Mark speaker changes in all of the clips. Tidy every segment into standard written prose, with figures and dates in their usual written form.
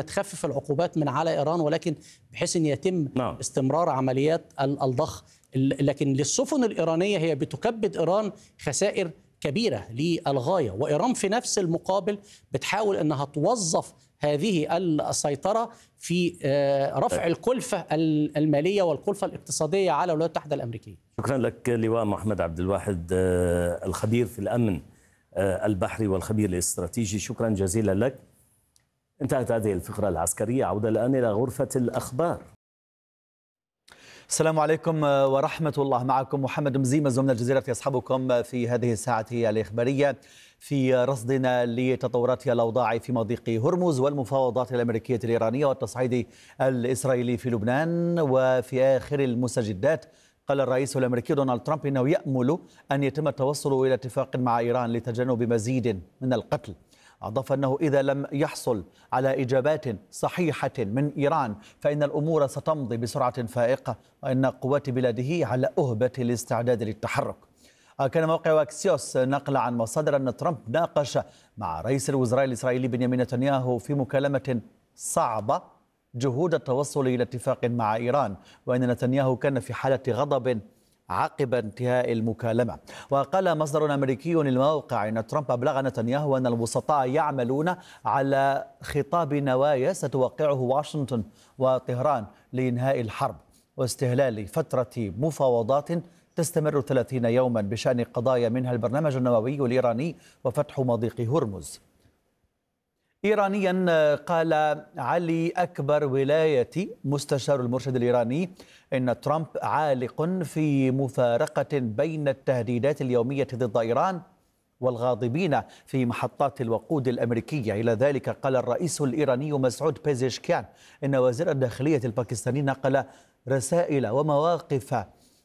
Speaker 1: تخفف العقوبات من على إيران، ولكن بحيث أن يتم استمرار عمليات الضخ. لكن للسفن الإيرانية هي بتكبد إيران خسائر كبيرة للغاية، وإيران في نفس المقابل بتحاول أنها توظف هذه السيطرة في رفع الكلفة المالية والكلفة الاقتصادية على الولايات المتحدة الأمريكية.
Speaker 2: شكرا لك لواء محمد عبد الواحد، الخبير في الأمن البحري والخبير الاستراتيجي، شكرا جزيلا لك. انتهت هذه الفقرة العسكرية، عودة الآن إلى غرفة الأخبار.
Speaker 3: السلام عليكم ورحمة الله، معكم محمد مزيمة من الجزيرة يصحبكم في هذه الساعة الإخبارية في رصدنا لتطورات الأوضاع في مضيق هرمز والمفاوضات الأمريكية الإيرانية والتصعيد الإسرائيلي في لبنان. وفي آخر المستجدات قال الرئيس الأمريكي دونالد ترامب إنه يأمل أن يتم التوصل إلى اتفاق مع إيران لتجنب مزيد من القتل. أضاف أنه إذا لم يحصل على إجابات صحيحة من إيران فإن الأمور ستمضي بسرعة فائقة، وأن قوات بلاده على أهبة الاستعداد للتحرك. كان موقع أكسيوس نقل عن مصادر أن ترامب ناقش مع رئيس الوزراء الإسرائيلي بنيامين نتنياهو في مكالمة صعبة جهود التوصل إلى اتفاق مع إيران، وأن نتنياهو كان في حالة غضب عقب انتهاء المكالمة. وقال مصدر أمريكي للموقع أن ترامب أبلغ نتنياهو أن الوسطاء يعملون على خطاب نوايا ستوقعه واشنطن وطهران لإنهاء الحرب واستهلال فترة مفاوضات تستمر 30 يوما بشأن قضايا منها البرنامج النووي الإيراني وفتح مضيق هرمز. إيرانيا قال علي أكبر ولاية مستشار المرشد الإيراني إن ترامب عالق في مفارقة بين التهديدات اليومية ضد إيران والغاضبين في محطات الوقود الأمريكية. إلى ذلك قال الرئيس الإيراني مسعود بيزشكيان إن وزير الداخلية الباكستاني نقل رسائل ومواقف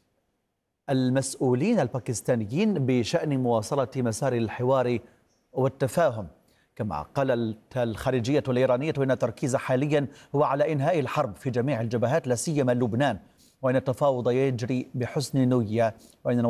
Speaker 3: المسؤولين الباكستانيين بشأن مواصلة مسار الحوار والتفاهم. كما قال الخارجية الإيرانية إن التركيز حاليا هو على إنهاء الحرب في جميع الجبهات لا سيما لبنان، وأن التفاوض يجري بحسن نية، وأن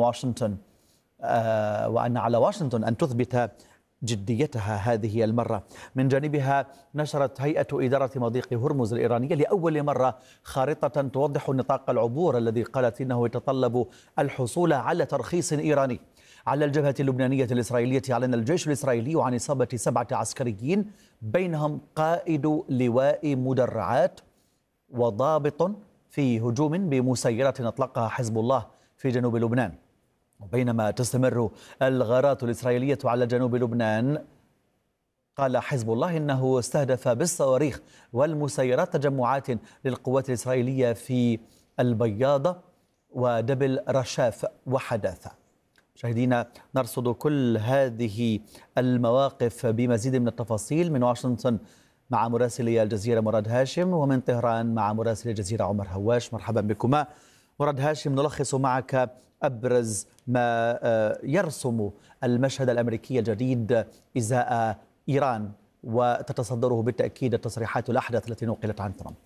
Speaker 3: على واشنطن أن تثبت جديتها هذه المرة. من جانبها نشرت هيئة إدارة مضيق هرمز الإيرانية لأول مرة خارطة توضح نطاق العبور الذي قالت إنه يتطلب الحصول على ترخيص إيراني. على الجبهة اللبنانية الإسرائيلية أعلن الجيش الإسرائيلي عن إصابة 7 عسكريين بينهم قائد لواء مدرعات وضابط في هجوم بمسيرة أطلقها حزب الله في جنوب لبنان. وبينما تستمر الغارات الإسرائيلية على جنوب لبنان، قال حزب الله إنه استهدف بالصواريخ والمسيرات تجمعات للقوات الإسرائيلية في البياضة ودبل رشاف وحداثة. مشاهدينا، نرصد كل هذه المواقف بمزيد من التفاصيل من واشنطن مع مراسلي الجزيرة مراد هاشم، ومن طهران مع مراسل الجزيرة عمر هواش. مرحبا بكما. مراد هاشم، نلخص معك أبرز ما يرسم المشهد الأمريكي الجديد إزاء إيران، وتتصدره بالتأكيد التصريحات الأحدث التي نقلت عن ترامب.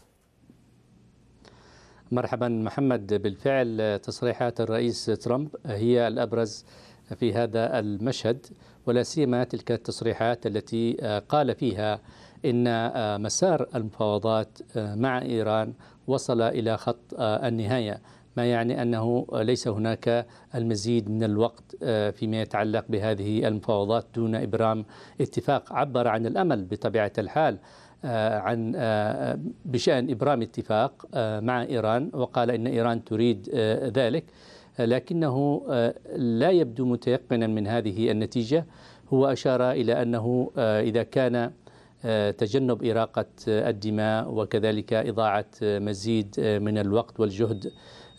Speaker 4: مرحبا محمد، بالفعل تصريحات الرئيس ترامب هي الأبرز في هذا المشهد، ولا سيما تلك التصريحات التي قال فيها إن مسار المفاوضات مع إيران وصل إلى خط النهاية، ما يعني أنه ليس هناك المزيد من الوقت فيما يتعلق بهذه المفاوضات دون إبرام اتفاق. عبر عن الأمل بطبيعة الحال عن بشأن إبرام اتفاق مع إيران، وقال إن إيران تريد ذلك، لكنه لا يبدو متيقنا من هذه النتيجة. هو أشار إلى أنه إذا كان تجنب إراقة الدماء وكذلك إضاعة مزيد من الوقت والجهد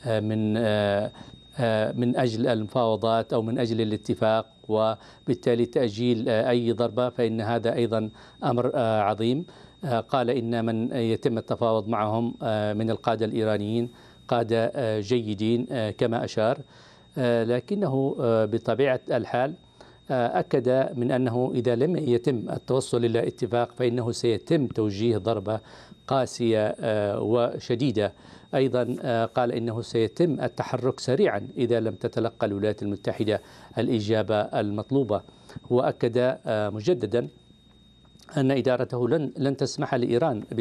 Speaker 4: من أجل المفاوضات أو من أجل الاتفاق، وبالتالي تأجيل أي ضربة، فإن هذا أيضا أمر عظيم. قال إن من يتم التفاوض معهم من القادة الإيرانيين قادة جيدين كما أشار، لكنه بطبيعة الحال أكد من أنه إذا لم يتم التوصل إلى اتفاق فإنه سيتم توجيه ضربة قاسية وشديدة. أيضا قال إنه سيتم التحرك سريعا إذا لم تتلقى الولايات المتحدة الإجابة المطلوبة. وأكد مجددا أن إدارته لن تسمح لإيران